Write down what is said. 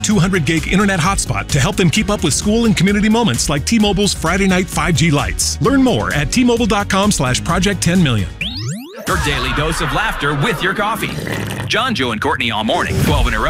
200 gig internet hotspot to help them keep up with school and community moments like T-Mobile's Friday Night 5G Lights. Learn more at T-Mobile.com/project10million. Your daily dose of laughter with your coffee. John, Joe, and Courtney all morning, 12 in a row.